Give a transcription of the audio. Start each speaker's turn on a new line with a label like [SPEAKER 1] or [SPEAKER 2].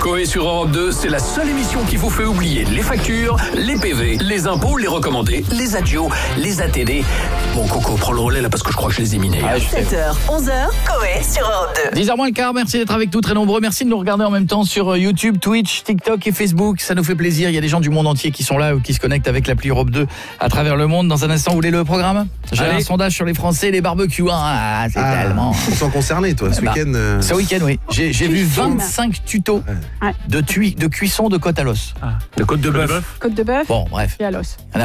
[SPEAKER 1] Coé sur Europe 2, c'est la seule émission qui vous fait oublier les factures, les PV, les impôts, les recommandés, les adios, les ATD. Bon, Coco, prends le relais là parce que je crois que je les ai minés.
[SPEAKER 2] 7h, 11h, Coé sur Europe 2.
[SPEAKER 3] 10h moins le quart, merci d'être avec nous, très nombreux. Merci de nous regarder en même temps sur YouTube, Twitch, TikTok et Facebook. Ça nous fait plaisir, il y a des gens du monde entier qui sont là ou qui se connectent avec l'appli Europe 2 à travers le monde. Dans un instant, vous voulez le programme ? J'ai un sondage sur les Français, les barbecues. C'est tellement...
[SPEAKER 4] Ils sont concernés, toi, ce week-end.
[SPEAKER 3] Ce week-end, oui. J'ai vu 25 tutos de cuisson de côte à l'os.
[SPEAKER 5] De côte de bœuf.
[SPEAKER 6] Côte de bœuf
[SPEAKER 3] Bon, bref.
[SPEAKER 6] et à l'os.